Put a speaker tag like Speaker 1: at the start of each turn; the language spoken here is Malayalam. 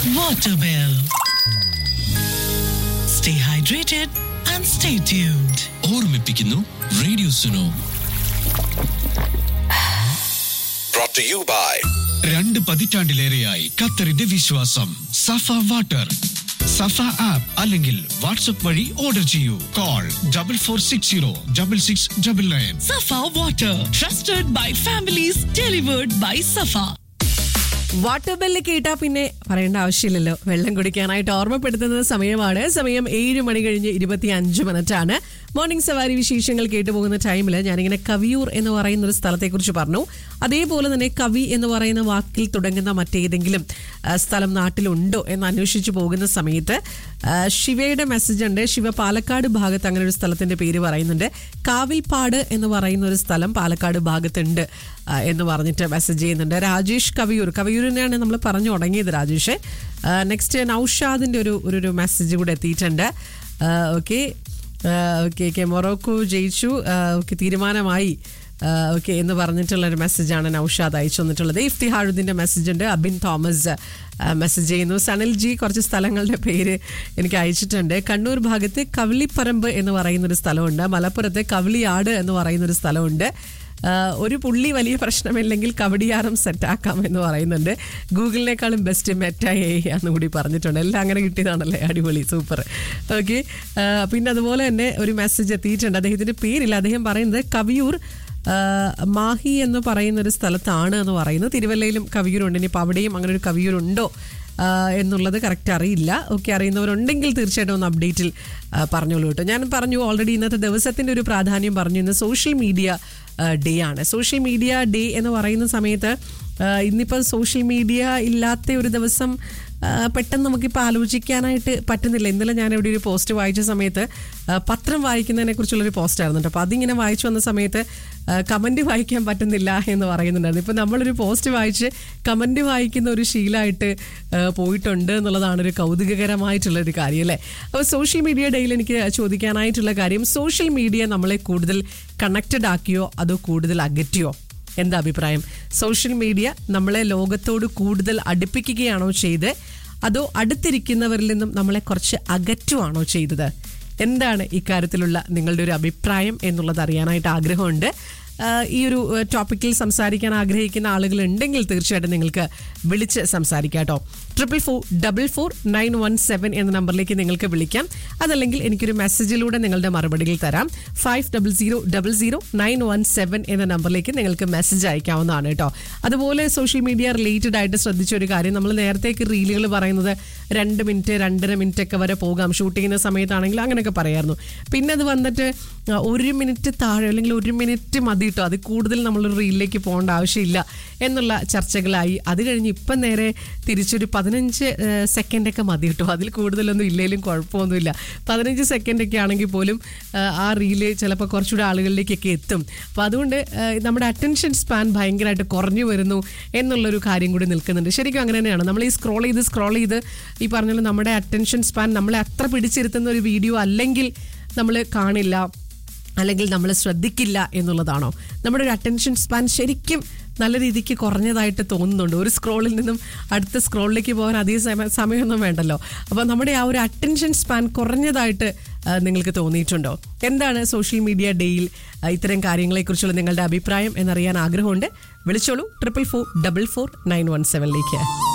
Speaker 1: water bill. Stay hydrated and stay tuned.
Speaker 2: ഓർമ്മിപ്പിക്കുന്നു radio Suno.
Speaker 3: Brought to you by
Speaker 2: 2 പതിറ്റാണ്ടിലേറെയായി ഖത്തറിന്റെ വിശ്വാസം സഫ വാട്ടർ. സഫ ആപ്പ് അല്ലെങ്കിൽ വാട്സ്ആപ്പ് വഴി ഓർഡർ ചെയ്യൂ. Call 44606699.
Speaker 1: Safa water, trusted by families, delivered by Safa.
Speaker 4: Water bell കേട്ടാ പിന്നെ പറയേണ്ട ആവശ്യമില്ലല്ലോ. വെള്ളം കുടിക്കാനായിട്ട് ഓർമ്മപ്പെടുത്തുന്ന സമയമാണ്. സമയം 7 മണി കഴിഞ്ഞ് 25 മിനിറ്റാണ്. മോർണിംഗ് സവാരി വിശേഷങ്ങൾ കേട്ടുപോകുന്ന ടൈമിൽ ഞാനിങ്ങനെ കവിയൂർ എന്ന് പറയുന്ന ഒരു സ്ഥലത്തെക്കുറിച്ച് പറഞ്ഞു. അതേപോലെ തന്നെ കവി എന്ന് പറയുന്ന വാക്കിൽ തുടങ്ങുന്ന മറ്റേതെങ്കിലും സ്ഥലം നാട്ടിലുണ്ടോ എന്ന് അന്വേഷിച്ച് പോകുന്ന സമയത്ത് ശിവയുടെ മെസ്സേജ് ഉണ്ട്. ശിവ പാലക്കാട് ഭാഗത്ത് അങ്ങനെ ഒരു സ്ഥലത്തിന്റെ പേര് പറയുന്നുണ്ട്. കാവിൽപ്പാട് എന്ന് പറയുന്ന ഒരു സ്ഥലം പാലക്കാട് ഭാഗത്തുണ്ട് എന്ന് പറഞ്ഞിട്ട് മെസ്സേജ് ചെയ്യുന്നുണ്ട്. രാജേഷ് കവിയൂരിനെയാണ് നമ്മൾ പറഞ്ഞു തുടങ്ങിയത് രാജേഷ്. നെക്സ്റ്റ് നൌഷാദിന്റെ ഒരു മെസ്സേജ് കൂടെ എത്തിയിട്ടുണ്ട്. ഓക്കെ മൊറോക്കോ ജയിച്ചു, ഓക്കെ തീരുമാനമായി, ഓക്കെ എന്ന് പറഞ്ഞിട്ടുള്ളൊരു മെസ്സേജാണ് നൌഷാദ് അയച്ചു വന്നിട്ടുള്ളത്. ഇഫ്തിഹാറുദ്ദീൻ്റെ മെസ്സേജ് ഉണ്ട്. അബിൻ തോമസ് മെസ്സേജ് ചെയ്യുന്നു. സനൽ ജി കുറച്ച് സ്ഥലങ്ങളുടെ പേര് എനിക്ക് അയച്ചിട്ടുണ്ട്. കണ്ണൂർ ഭാഗത്ത് കവളിപ്പറമ്പ് എന്ന് പറയുന്നൊരു സ്ഥലമുണ്ട്. മലപ്പുറത്ത് കവളിയാട് എന്ന് പറയുന്നൊരു സ്ഥലമുണ്ട്. ഒരു പുള്ളി വലിയ പ്രശ്നമില്ലെങ്കിൽ കവടിയാറും സെറ്റാക്കാം എന്ന് പറയുന്നുണ്ട്. ഗൂഗിളിനേക്കാളും ബെസ്റ്റ് മെറ്റ എന്ന് കൂടി പറഞ്ഞിട്ടുണ്ട്. എല്ലാം അങ്ങനെ കിട്ടിയതാണല്ലേ, അടിപൊളി, സൂപ്പർ. ഓക്കെ, പിന്നെ അതുപോലെ തന്നെ ഒരു മെസ്സേജ് എത്തിയിട്ടുണ്ട്. അദ്ദേഹത്തിൻ്റെ പേരില്ല. അദ്ദേഹം പറയുന്നത് കവിയൂർ മാഹി എന്ന് പറയുന്നൊരു സ്ഥലത്താണ് എന്ന് പറയുന്നു. തിരുവല്ലയിലും കവിയൂരുണ്ട്. ഇനിയിപ്പോൾ അവിടെയും അങ്ങനെ ഒരു കവിയൂരുണ്ടോ എന്നുള്ളത് കറക്റ്റ് അറിയില്ല. ഓക്കെ, അറിയുന്നവരുണ്ടെങ്കിൽ തീർച്ചയായിട്ടും ഒന്ന് അപ്ഡേറ്റിൽ പറഞ്ഞോളൂ കേട്ടോ. ഞാൻ പറഞ്ഞു ഓൾറെഡി ഇന്നത്തെ ദിവസത്തിൻ്റെ ഒരു പ്രാധാന്യം പറഞ്ഞു. ഇന്ന് സോഷ്യൽ മീഡിയ ഡേ ആണ്. സോഷ്യൽ മീഡിയ ഡേ എന്ന് പറയുന്ന സമയത്ത് ഇന്നിപ്പോൾ സോഷ്യൽ മീഡിയ ഇല്ലാത്ത ഒരു ദിവസം പെട്ടെന്ന് നമുക്കിപ്പോൾ ആലോചിക്കാനായിട്ട് പറ്റുന്നില്ല. ഇന്നലെ ഞാൻ ഇവിടെ ഒരു പോസ്റ്റ് വായിച്ച സമയത്ത് പത്രം വായിക്കുന്നതിനെ കുറിച്ചുള്ളൊരു പോസ്റ്റായിരുന്നു കേട്ടോ. അപ്പോൾ അതിങ്ങനെ വായിച്ചു വന്ന സമയത്ത് കമൻറ്റ് വായിക്കാൻ പറ്റുന്നില്ല എന്ന് പറയുന്നുണ്ടായിരുന്നു. ഇപ്പോൾ നമ്മളൊരു പോസ്റ്റ് വായിച്ച് കമൻറ്റ് വായിക്കുന്ന ഒരു ശീലമായിട്ട് പോയിട്ടുണ്ട് എന്നുള്ളതാണ് ഒരു കൗതുകകരമായിട്ടുള്ളൊരു കാര്യം അല്ലേ. അപ്പോൾ സോഷ്യൽ മീഡിയ ഡേയിൽ എനിക്ക് ചോദിക്കാനായിട്ടുള്ള കാര്യം, സോഷ്യൽ മീഡിയ നമ്മളെ കൂടുതൽ കണക്റ്റഡ് ആക്കിയോ അതോ കൂടുതൽ അകറ്റിയോ? എന്താ അഭിപ്രായം? സോഷ്യൽ മീഡിയ നമ്മളെ ലോകത്തോട് കൂടുതൽ അടുപ്പിക്കുകയാണോ ചെയ്ത്, അതോ അടുത്തിരിക്കുന്നവരിൽ നിന്നും നമ്മളെ കുറച്ച് അകറ്റുവാണോ ചെയ്തത്? എന്താണ് ഇക്കാര്യത്തിലുള്ള നിങ്ങളുടെ ഒരു അഭിപ്രായം എന്നുള്ളത് അറിയാനായിട്ട് ആഗ്രഹമുണ്ട്. ഈ ഒരു ടോപ്പിക്കിൽ സംസാരിക്കാൻ ആഗ്രഹിക്കുന്ന ആളുകൾ ഉണ്ടെങ്കിൽ തീർച്ചയായിട്ടും നിങ്ങൾക്ക് വിളിച്ച് സംസാരിക്കാം കേട്ടോ. 444-917 എന്ന നമ്പറിലേക്ക് നിങ്ങൾക്ക് വിളിക്കാം. അതല്ലെങ്കിൽ എനിക്കൊരു മെസ്സേജിലൂടെ നിങ്ങളുടെ മറുപടികൾ തരാം. 50000917 എന്ന നമ്പറിലേക്ക് നിങ്ങൾക്ക് മെസ്സേജ് അയക്കാവുന്നതാണ് കേട്ടോ. അതുപോലെ സോഷ്യൽ മീഡിയ റിലേറ്റഡ് ആയിട്ട് ശ്രദ്ധിച്ച ഒരു കാര്യം, നമ്മൾ നേരത്തേക്ക് റീലുകൾ പറയുന്നത് 2 മിനിറ്റ് 2.5 മിനിറ്റ് ഒക്കെ വരെ പോകാം. ഷൂട്ട് ചെയ്യുന്ന സമയത്താണെങ്കിൽ അങ്ങനെയൊക്കെ പറയായിരുന്നു. പിന്നെ അത് വന്നിട്ട് 1 മിനിറ്റ് താഴെ അല്ലെങ്കിൽ 1 മിനിറ്റ് മതി കേട്ടോ, അത് കൂടുതൽ നമ്മളൊരു റീലിലേക്ക് പോകേണ്ട ആവശ്യമില്ല എന്നുള്ള ചർച്ചകളായി. അത് കഴിഞ്ഞ് ഇപ്പം നേരെ തിരിച്ചൊരു 15 സെക്കൻഡൊക്കെ മതി കേട്ടോ, അതിൽ കൂടുതലൊന്നും ഇല്ലെങ്കിലും കുഴപ്പമൊന്നുമില്ല. 15 സെക്കൻഡൊക്കെ ആണെങ്കിൽ പോലും ആ റീല് ചിലപ്പോൾ കുറച്ചുകൂടെ ആളുകളിലേക്കൊക്കെ എത്തും. അപ്പോൾ അതുകൊണ്ട് നമ്മുടെ അറ്റൻഷൻ സ്പാൻ ഭയങ്കരമായിട്ട് കുറഞ്ഞു വരുന്നു എന്നുള്ളൊരു കാര്യം കൂടി നിൽക്കുന്നുണ്ട്. ശരിക്കും അങ്ങനെ തന്നെയാണ്. നമ്മൾ ഈ സ്ക്രോൾ ചെയ്ത് ഈ പറഞ്ഞാൽ നമ്മുടെ അറ്റൻഷൻ സ്പാൻ നമ്മളെ അത്ര പിടിച്ചിരുത്തുന്ന ഒരു വീഡിയോ അല്ലെങ്കിൽ നമ്മൾ കാണില്ല, അല്ലെങ്കിൽ നമ്മൾ ശ്രദ്ധിക്കില്ല എന്നുള്ളതാണോ? നമ്മുടെ ഒരു അറ്റൻഷൻ സ്പാൻ ശരിക്കും നല്ല രീതിക്ക് കുറഞ്ഞതായിട്ട് തോന്നുന്നുണ്ട്. ഒരു സ്ക്രോളിൽ നിന്നും അടുത്ത സ്ക്രോളിലേക്ക് പോകാൻ അധികം സമയമൊന്നും വേണ്ടല്ലോ. അപ്പോൾ നമ്മുടെ ആ ഒരു അറ്റൻഷൻ സ്പാൻ കുറഞ്ഞതായിട്ട് നിങ്ങൾക്ക് തോന്നിയിട്ടുണ്ടോ? എന്താണ് സോഷ്യൽ മീഡിയ ഡേയിൽ ഇത്തരം കാര്യങ്ങളെക്കുറിച്ചുള്ള നിങ്ങളുടെ അഭിപ്രായം എന്നറിയാൻ ആഗ്രഹമുണ്ട്. വിളിച്ചോളൂ 444-917.